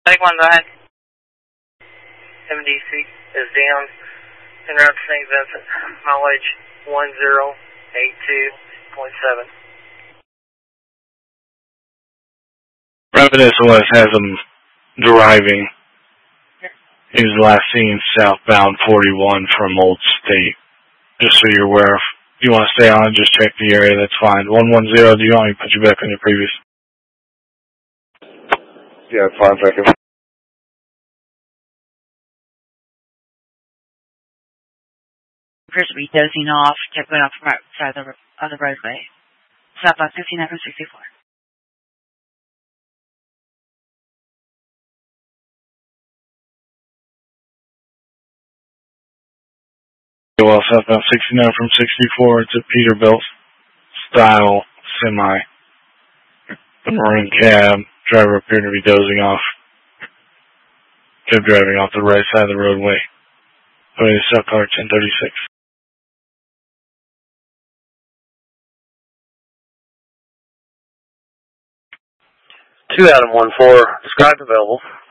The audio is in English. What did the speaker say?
Take one, go ahead. MDC is down en route to St. Vincent, mileage 1082.7. Rapid SOS has him driving. He was last seen southbound 41 from Old State. Just so you're aware, if you want to stay on, just check the area, that's fine. 110, do you want me to put you back on your previous? Yeah, it's fine, thank you. Appears to be dozing off, going off from outside of the roadway. Southbound 59 from 64. Well, southbound 69 from 64, it's a Peterbilt style semi. The maroon cab, driver appeared to be dozing off. Kept driving off the right side of the roadway. Going to South Car 1036. 2 Adam 14, described available.